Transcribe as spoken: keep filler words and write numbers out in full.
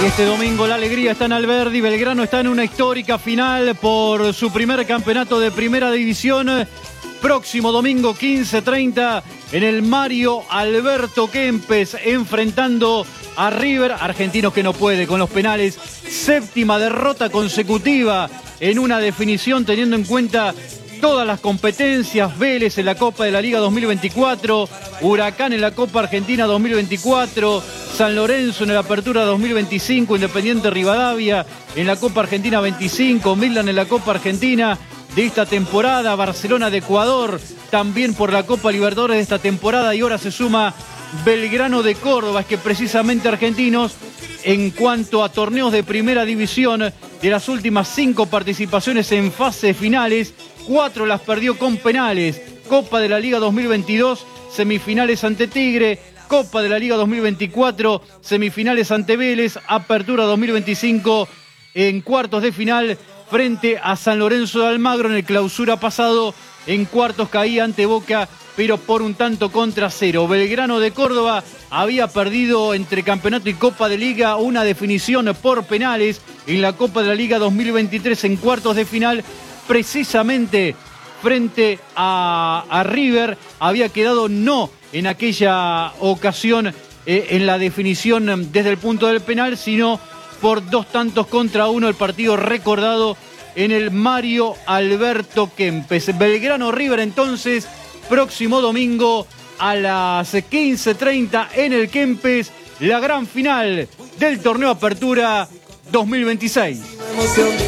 Y este domingo la alegría está en Alberdi. Belgrano está en una histórica final por su primer campeonato de primera división. Próximo domingo quince treinta en el Mario Alberto Kempes, enfrentando a River. Argentinos que no puede con los penales. Séptima derrota consecutiva en una definición, teniendo en cuenta todas las competencias. Vélez en la Copa de la Liga dos mil veinticuatro, Huracán en la Copa Argentina dos mil veinticuatro, San Lorenzo en la Apertura dos mil veinticinco, Independiente Rivadavia en la Copa Argentina veinticinco, Milan en la Copa Argentina de esta temporada, Barcelona de Ecuador también por la Copa Libertadores de esta temporada, y ahora se suma Belgrano de Córdoba. Es que precisamente Argentinos, en cuanto a torneos de primera división, de las últimas cinco participaciones en fases finales, cuatro las perdió con penales. Copa de la Liga dos mil veintidós, semifinales ante Tigre. Copa de la Liga dos mil veinticuatro, semifinales ante Vélez. Apertura dos mil veinticinco en cuartos de final frente a San Lorenzo de Almagro. En el clausura pasado, en cuartos caía ante Boca, pero por un tanto contra cero. Belgrano de Córdoba había perdido entre campeonato y Copa de Liga una definición por penales en la Copa de la Liga dos mil veintitrés en cuartos de final, precisamente frente a, a River. Había quedado no en aquella ocasión eh, en la definición desde el punto del penal, sino por dos tantos contra uno, el partido recordado en el Mario Alberto Kempes. Belgrano River entonces, próximo domingo a las quince treinta en el Kempes, la gran final del torneo Apertura dos mil veintiséis.